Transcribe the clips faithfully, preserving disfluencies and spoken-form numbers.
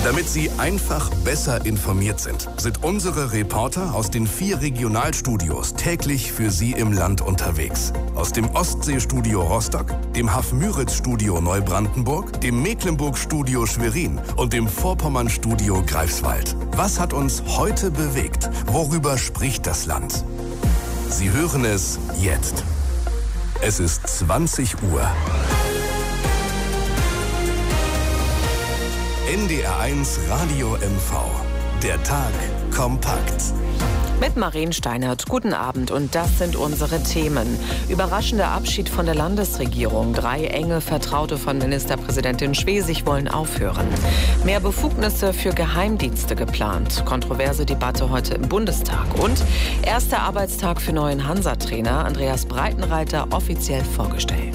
Damit Sie einfach besser informiert sind, sind unsere Reporter aus den vier Regionalstudios täglich für Sie im Land unterwegs. Aus dem Ostseestudio Rostock, dem Hafmüritz-Studio Neubrandenburg, dem Mecklenburg-Studio Schwerin und dem Vorpommern-Studio Greifswald. Was hat uns heute bewegt? Worüber spricht das Land? Sie hören es jetzt. Es ist zwanzig Uhr. N D R eins Radio M V. Der Tag kompakt. Mit Marien Steinert, guten Abend und das sind unsere Themen. Überraschender Abschied von der Landesregierung. Drei enge Vertraute von Ministerpräsidentin Schwesig wollen aufhören. Mehr Befugnisse für Geheimdienste geplant. Kontroverse Debatte heute im Bundestag. Und erster Arbeitstag für neuen Hansa-Trainer Andreas Breitenreiter offiziell vorgestellt.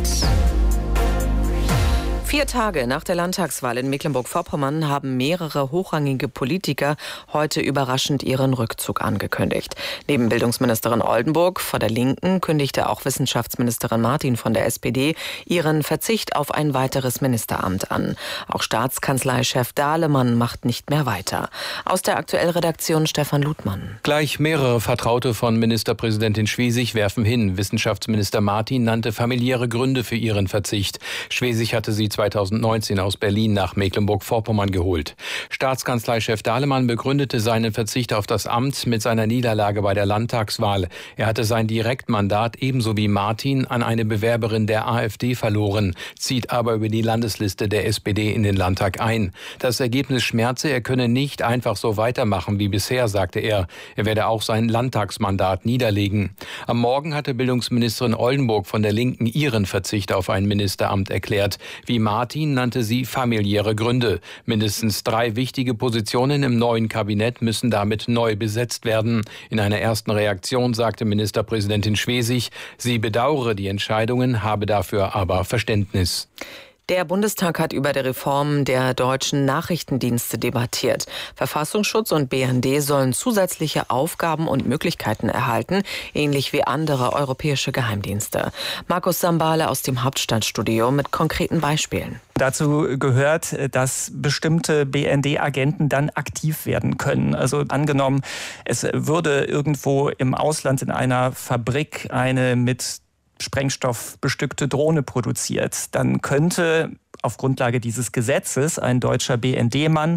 Vier Tage nach der Landtagswahl in Mecklenburg-Vorpommern haben mehrere hochrangige Politiker heute überraschend ihren Rückzug angekündigt. Neben Bildungsministerin Oldenburg von der Linken kündigte auch Wissenschaftsministerin Martin von der S P D ihren Verzicht auf ein weiteres Ministeramt an. Auch Staatskanzleichef Dahlemann macht nicht mehr weiter. Aus der Aktuellredaktion Stefan Ludmann. Gleich mehrere Vertraute von Ministerpräsidentin Schwesig werfen hin. Wissenschaftsminister Martin nannte familiäre Gründe für ihren Verzicht. Schwesig hatte sie zweitausendneunzehn aus Berlin nach Mecklenburg-Vorpommern geholt. Staatskanzleichef Dahlemann begründete seinen Verzicht auf das Amt mit seiner Niederlage bei der Landtagswahl. Er hatte sein Direktmandat ebenso wie Martin an eine Bewerberin der AfD verloren, zieht aber über die Landesliste der S P D in den Landtag ein. Das Ergebnis schmerze, er könne nicht einfach so weitermachen wie bisher, sagte er. Er werde auch sein Landtagsmandat niederlegen. Am Morgen hatte Bildungsministerin Oldenburg von der Linken ihren Verzicht auf ein Ministeramt erklärt. Wie Martin nannte sie familiäre Gründe. Mindestens drei wichtige Positionen im neuen Kabinett müssen damit neu besetzt werden. In einer ersten Reaktion sagte Ministerpräsidentin Schwesig, sie bedauere die Entscheidungen, habe dafür aber Verständnis. Der Bundestag hat über die Reform der deutschen Nachrichtendienste debattiert. Verfassungsschutz und B N D sollen zusätzliche Aufgaben und Möglichkeiten erhalten, ähnlich wie andere europäische Geheimdienste. Markus Sambale aus dem Hauptstadtstudio mit konkreten Beispielen. Dazu gehört, dass bestimmte B N D-Agenten dann aktiv werden können. Also angenommen, es würde irgendwo im Ausland in einer Fabrik eine mit Sprengstoff bestückte Drohne produziert, dann könnte auf Grundlage dieses Gesetzes ein deutscher B N D-Mann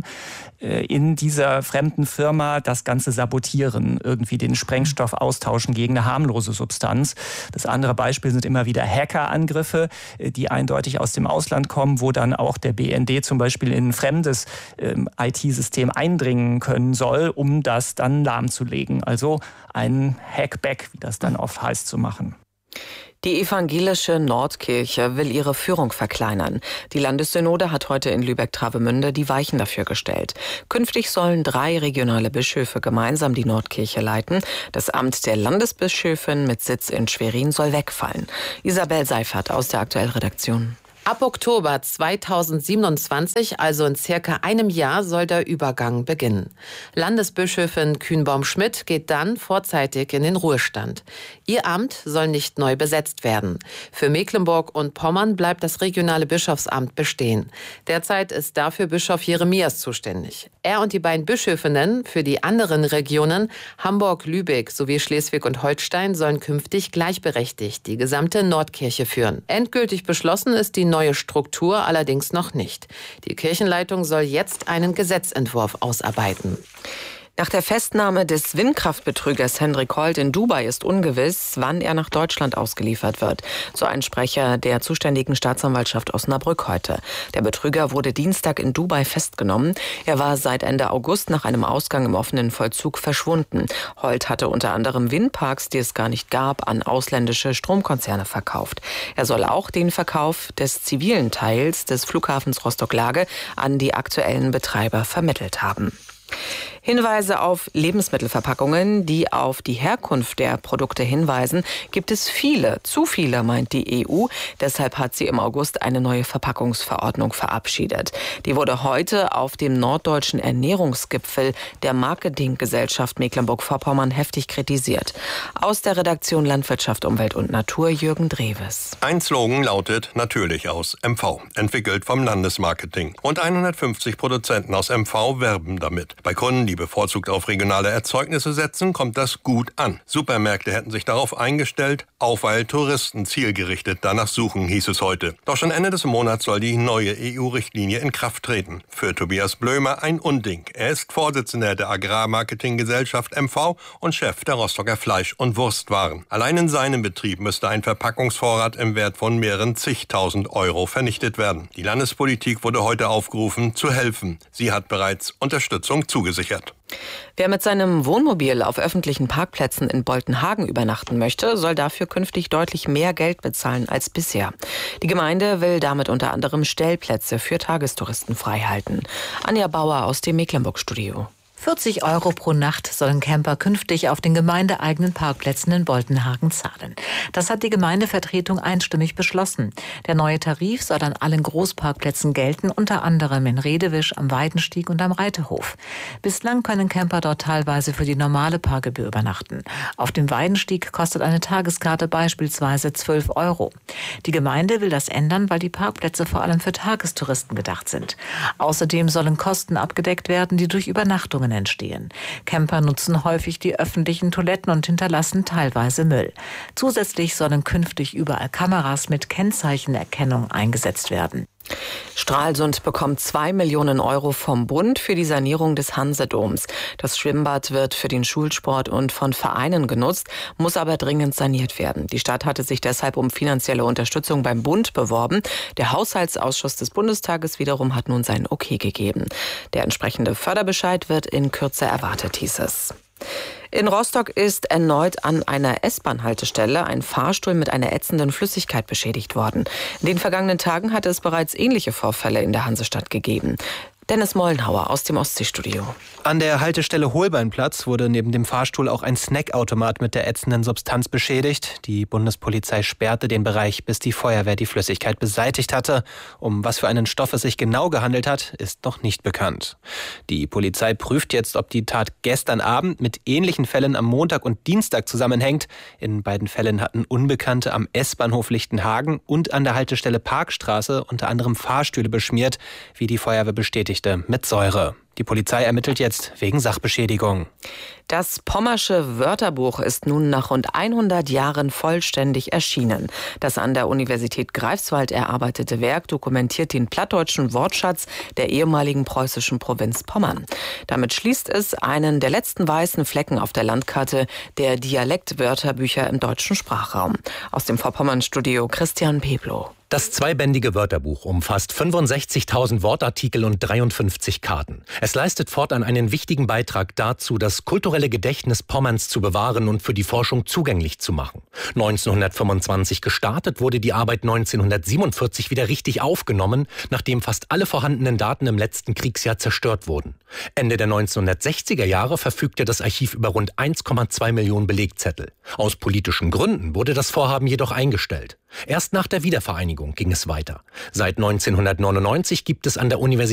in dieser fremden Firma das Ganze sabotieren, irgendwie den Sprengstoff austauschen gegen eine harmlose Substanz. Das andere Beispiel sind immer wieder Hackerangriffe, die eindeutig aus dem Ausland kommen, wo dann auch der B N D zum Beispiel in ein fremdes ähm, I T-System eindringen können soll, um das dann lahmzulegen. Also ein Hackback, wie das dann oft heißt, zu machen. Die evangelische Nordkirche will ihre Führung verkleinern. Die Landessynode hat heute in Lübeck-Travemünde die Weichen dafür gestellt. Künftig sollen drei regionale Bischöfe gemeinsam die Nordkirche leiten. Das Amt der Landesbischöfin mit Sitz in Schwerin soll wegfallen. Isabel Seifert aus der Aktuellredaktion. Ab Oktober zweitausendsiebenundzwanzig, also in circa einem Jahr, soll der Übergang beginnen. Landesbischöfin Kühnbaum-Schmidt geht dann vorzeitig in den Ruhestand. Ihr Amt soll nicht neu besetzt werden. Für Mecklenburg und Pommern bleibt das regionale Bischofsamt bestehen. Derzeit ist dafür Bischof Jeremias zuständig. Er und die beiden Bischöfinnen für die anderen Regionen Hamburg, Lübeck sowie Schleswig und Holstein sollen künftig gleichberechtigt die gesamte Nordkirche führen. Endgültig beschlossen ist die neue Struktur allerdings noch nicht. Die Kirchenleitung soll jetzt einen Gesetzentwurf ausarbeiten. Nach der Festnahme des Windkraftbetrügers Hendrik Holt in Dubai ist ungewiss, wann er nach Deutschland ausgeliefert wird. So ein Sprecher der zuständigen Staatsanwaltschaft Osnabrück heute. Der Betrüger wurde Dienstag in Dubai festgenommen. Er war seit Ende August nach einem Ausgang im offenen Vollzug verschwunden. Holt hatte unter anderem Windparks, die es gar nicht gab, an ausländische Stromkonzerne verkauft. Er soll auch den Verkauf des zivilen Teils des Flughafens Rostock-Lage an die aktuellen Betreiber vermittelt haben. Hinweise auf Lebensmittelverpackungen, die auf die Herkunft der Produkte hinweisen, gibt es viele. Zu viele, meint die E U. Deshalb hat sie im August eine neue Verpackungsverordnung verabschiedet. Die wurde heute auf dem norddeutschen Ernährungsgipfel der Marketinggesellschaft Mecklenburg-Vorpommern heftig kritisiert. Aus der Redaktion Landwirtschaft, Umwelt und Natur Jürgen Dreves. Ein Slogan lautet natürlich aus M V, entwickelt vom Landesmarketing. Rund hundertfünfzig Produzenten aus M V werben damit. Bei Kunden, die bevorzugt auf regionale Erzeugnisse setzen, kommt das gut an. Supermärkte hätten sich darauf eingestellt, auch weil Touristen zielgerichtet danach suchen, hieß es heute. Doch schon Ende des Monats soll die neue E U-Richtlinie in Kraft treten. Für Tobias Blömer ein Unding. Er ist Vorsitzender der Agrarmarketinggesellschaft M V und Chef der Rostocker Fleisch- und Wurstwaren. Allein in seinem Betrieb müsste ein Verpackungsvorrat im Wert von mehreren zigtausend Euro vernichtet werden. Die Landespolitik wurde heute aufgerufen, zu helfen. Sie hat bereits Unterstützung zugesichert. Wer mit seinem Wohnmobil auf öffentlichen Parkplätzen in Boltenhagen übernachten möchte, soll dafür künftig deutlich mehr Geld bezahlen als bisher. Die Gemeinde will damit unter anderem Stellplätze für Tagestouristen freihalten. Anja Bauer aus dem Mecklenburg-Studio. vierzig Euro pro Nacht sollen Camper künftig auf den gemeindeeigenen Parkplätzen in Boltenhagen zahlen. Das hat die Gemeindevertretung einstimmig beschlossen. Der neue Tarif soll an allen Großparkplätzen gelten, unter anderem in Redewisch, am Weidenstieg und am Reiterhof. Bislang können Camper dort teilweise für die normale Parkgebühr übernachten. Auf dem Weidenstieg kostet eine Tageskarte beispielsweise zwölf Euro. Die Gemeinde will das ändern, weil die Parkplätze vor allem für Tagestouristen gedacht sind. Außerdem sollen Kosten abgedeckt werden, die durch Übernachtungen entstehen. Camper nutzen häufig die öffentlichen Toiletten und hinterlassen teilweise Müll. Zusätzlich sollen künftig überall Kameras mit Kennzeichenerkennung eingesetzt werden. Stralsund bekommt zwei Millionen Euro vom Bund für die Sanierung des Hansedoms. Das Schwimmbad wird für den Schulsport und von Vereinen genutzt, muss aber dringend saniert werden. Die Stadt hatte sich deshalb um finanzielle Unterstützung beim Bund beworben. Der Haushaltsausschuss des Bundestages wiederum hat nun sein Okay gegeben. Der entsprechende Förderbescheid wird in Kürze erwartet, hieß es. In Rostock ist erneut an einer S-Bahn-Haltestelle ein Fahrstuhl mit einer ätzenden Flüssigkeit beschädigt worden. In den vergangenen Tagen hatte es bereits ähnliche Vorfälle in der Hansestadt gegeben. Dennis Mollenhauer aus dem Ostseestudio. An der Haltestelle Holbeinplatz wurde neben dem Fahrstuhl auch ein Snackautomat mit der ätzenden Substanz beschädigt. Die Bundespolizei sperrte den Bereich, bis die Feuerwehr die Flüssigkeit beseitigt hatte. Um was für einen Stoff es sich genau gehandelt hat, ist noch nicht bekannt. Die Polizei prüft jetzt, ob die Tat gestern Abend mit ähnlichen Fällen am Montag und Dienstag zusammenhängt. In beiden Fällen hatten Unbekannte am S-Bahnhof Lichtenhagen und an der Haltestelle Parkstraße unter anderem Fahrstühle beschmiert, wie die Feuerwehr bestätigt, mit Säure. Die Polizei ermittelt jetzt wegen Sachbeschädigung. Das Pommersche Wörterbuch ist nun nach rund hundert Jahren vollständig erschienen. Das an der Universität Greifswald erarbeitete Werk dokumentiert den plattdeutschen Wortschatz der ehemaligen preußischen Provinz Pommern. Damit schließt es einen der letzten weißen Flecken auf der Landkarte der Dialektwörterbücher im deutschen Sprachraum. Aus dem Vorpommern-Studio Christian Peblo. Das zweibändige Wörterbuch umfasst fünfundsechzigtausend Wortartikel und dreiundfünfzig Karten. Es leistet fortan einen wichtigen Beitrag dazu, das kulturelle Gedächtnis Pommerns zu bewahren und für die Forschung zugänglich zu machen. neunzehnhundertfünfundzwanzig gestartet, wurde die Arbeit neunzehnhundertsiebenundvierzig wieder richtig aufgenommen, nachdem fast alle vorhandenen Daten im letzten Kriegsjahr zerstört wurden. Ende der neunzehnhundertsechziger Jahre verfügte das Archiv über rund eins Komma zwei Millionen Belegzettel. Aus politischen Gründen wurde das Vorhaben jedoch eingestellt. Erst nach der Wiedervereinigung ging es weiter. Seit neunzehnhundertneunundneunzig gibt es an der Universität